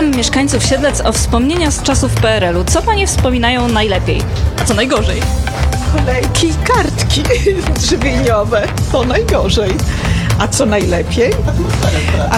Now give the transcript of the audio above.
Pytam mieszkańców Siedlec o wspomnienia z czasów PRL-u. Co panie wspominają najlepiej, a co najgorzej? Kolejki i kartki żywieniowe. To najgorzej. A co najlepiej?